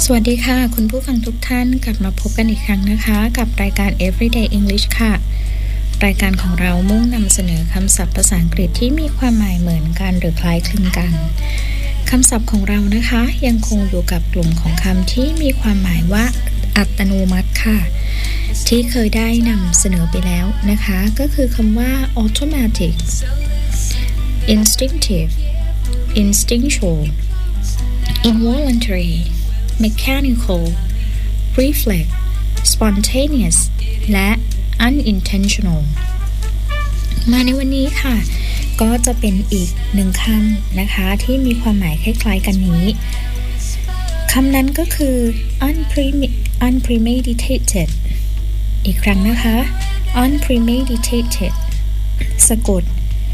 วัสดีค่ะคุณผู้ฟังทุกท่านกลับมาพบกันอีกครั้งนะคะกับรายการ Everyday English ค่ะรายการของเรามุ่งนำเสนอคำศัพท์ภาษาอังกฤษที่มีความหมายเหมือนกันหรือคล้ายคลึงกันคำศัพท์ของเรานะคะยังคงอยู่กับกลุ่มของคำที่มีความหมายว่าอัตโนมัติค่ะที่เคยได้นำเสนอไปแล้วนะคะก็คือคำว่า automatic instinctive instinctual involuntary mechanical reflex spontaneous และ unintentional มาในวันนี้ค่ะก็จะเป็นอีกหนึ่งคำนะคะที่มีความหมายคล้ายๆกันนี้คำนั้นก็คือ unpremeditated อีกครั้งนะคะ unpremeditated สะกด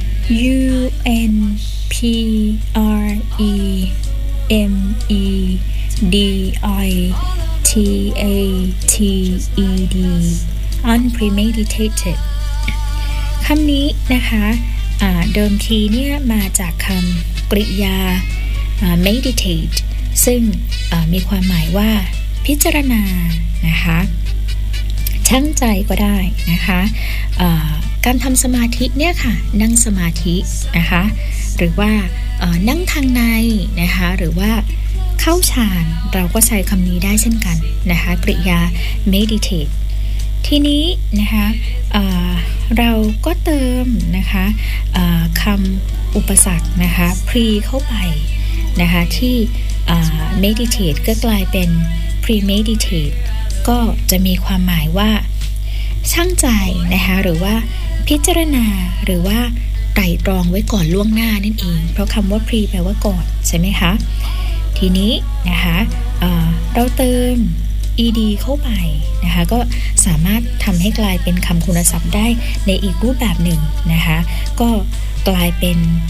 unpremeditated unpremeditated คำนี้นะคะเดิมทีเนี่ยมาจากคำกริยาmeditate ซึ่งมีความหมายว่าพิจารณานะคะชั่งใจก็ได้นะคะการทำสมาธิเนี่ยค่ะนั่งสมาธินะคะหรือว่านั่งทางในนะคะหรือว่าเข้าฌานเราก็ใช้คำนี้ได้เช่นกันนะคะกริยา meditate ทีนี้นะคะเราก็เติมนะคะคำอุปสรรคนะคะ pre เข้าไปนะคะที่meditate ก็กลายเป็น premeditate ก็จะมีความหมายว่าชั่งใจนะคะหรือว่าพิจารณาหรือว่าไตร่ตรองไว้ก่อนล่วงหน้านั่นเองเพราะคำว่า pre แปลว่าก่อนใช่ไหมคะทีนี้นะคะเราเติม ed เข้าไปนะคะก็สามารถทำให้กลายเป็นคำคุณศัพท์ได้ในอีกรูปแบบหนึ่งนะคะก็กลายเป็น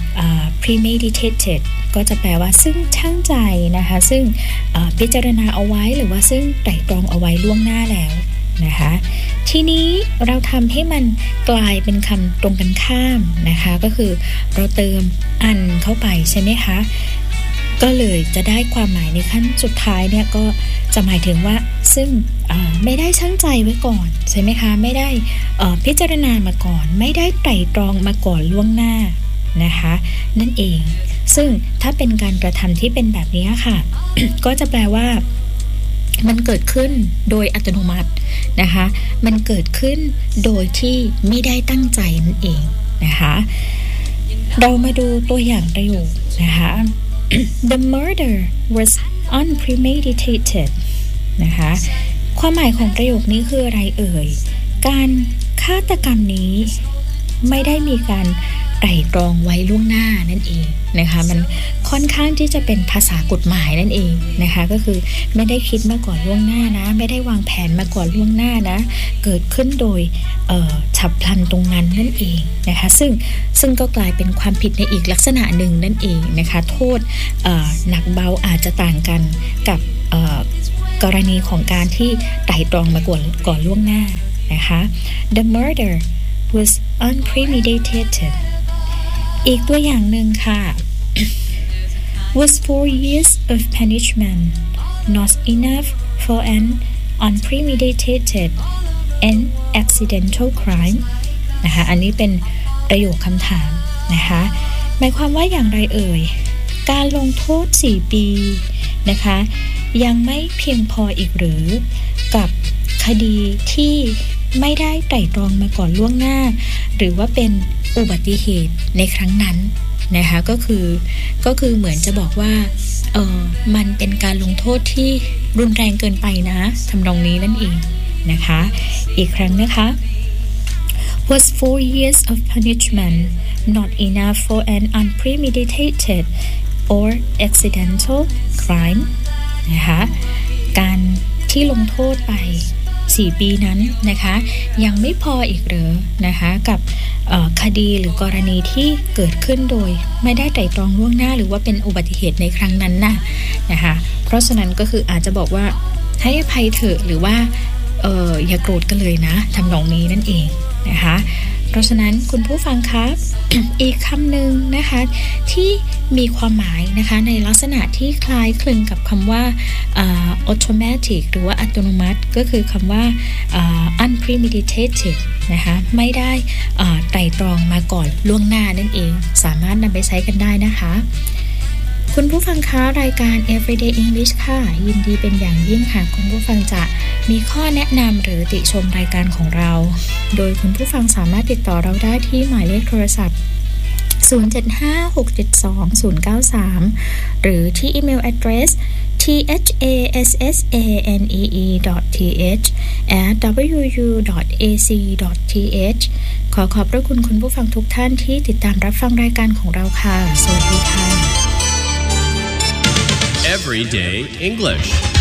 premeditated ก็จะแปลว่าซึ่งชั่งใจนะคะซึ่งพิจารณาเอาไว้หรือว่าซึ่งไตร่ตรองเอาไว้ล่วงหน้าแล้วนะคะทีนี้เราทำให้มันกลายเป็นคำตรงกันข้ามนะคะก็คือเราเติม un เข้าไปใช่ไหมคะก็เลยจะได้ความหมายในขั้นสุดท้ายเนี่ยก็จะหมายถึงว่าซึ่งไม่ได้ชั่งใจไว้ก่อนใช่ไหมคะไม่ได้พิจารณามาก่อนไม่ได้ไตร่ตรองมาก่อนล่วงหน้านะคะนั่นเองซึ่งถ้าเป็นการกระทำที่เป็นแบบนี้ค่ะ ก็จะแปลว่ามันเกิดขึ้นโดยอัตโนมัตินะคะมันเกิดขึ้นโดยที่ไม่ได้ตั้งใจนั่นเองนะคะเรามาดูตัวอย่างประโยคนะคะ The murder was unpremeditated นะคะความหมายของประโยคนี้คืออะไรเอ่ยการฆาตกรรมนี้ไม่ได้มีการไตร่ตรองไว้ล่วงหน้านั่นเองนะคะมันค่อนข้างที่จะเป็นภาษากฎหมายนั่นเองนะคะก็คือไม่ได้คิดมาก่อนล่วงหน้านะไม่ได้วางแผนมาก่อนล่วงหน้านะเกิดขึ้นโดยฉับพลันตรงนั้นนั่นเองนะคะซึ่งก็กลายเป็นความผิดในอีกลักษณะหนึ่งนั่นเองนะคะโทษหนักเบาอาจจะต่างกันกับกรณีของการที่ไตร่ตรองมาก่อนล่วงหน้านะคะ The murder was unpremeditated อีกตัวอย่างหนึ่งค่ะ was 4 years of punishment not enough for an unpremeditated and accidental crime นะคะอันนี้เป็นประโยคคำถามนะคะหมายความว่าอย่างไรเอ่ยการลงโทษ4 ปีนะคะยังไม่เพียงพออีกหรือกับคดีที่ไม่ได้ไตร่ตรองมาก่อนล่วงหน้าหรือว่าเป็นอุบัติเหตุในครั้งนั้นนะคะก็คือเหมือนจะบอกว่ามันเป็นการลงโทษที่รุนแรงเกินไปนะทำนองนี้นั่นเองนะคะอีกครั้งนะคะ Was 4 years of punishment not enough for an unpremeditated or accidental crime นะคะการที่ลงโทษไป4 ปีนั้นนะคะยังไม่พออีกหรือนะคะกับคดีหรือกรณีที่เกิดขึ้นโดยไม่ได้ไตร่ตรองล่วงหน้าหรือว่าเป็นอุบัติเหตุในครั้งนั้นนะคะเพราะฉะนั้นก็คืออาจจะบอกว่าให้อภัยเถอะหรือว่าอย่าโกรธกันเลยนะทำนองนี้นั่นเองนะคะเพราะฉะนั้นคุณผู้ฟังครับอีกคำหนึ่งนะคะที่มีความหมายนะคะในลักษณะที่คล้ายคลึงกับคำว่าautomatic หรือว่าอัตโนมัติก็คือคำว่าunpremeditated นะคะไม่ได้ไตร่ตรองมาก่อนล่วงหน้านั่นเองสามารถนำไปใช้กันได้นะคะคุณผู้ฟังคะรายการ Everyday English ค่ะยินดีเป็นอย่างยิ่งค่ะคุณผู้ฟังจะมีข้อแนะนำหรือติชมรายการของเราโดยคุณผู้ฟังสามารถติดต่อเราได้ที่หมายเลขโทรศัพท์075-672-093 หรือที่อีเมล address thassanee@wu.ac.th ขอบพระคุณคุณผู้ฟังทุกท่านที่ติดตามรับฟังรายการของเราค่ะสวัสดีค่ะ Everyday English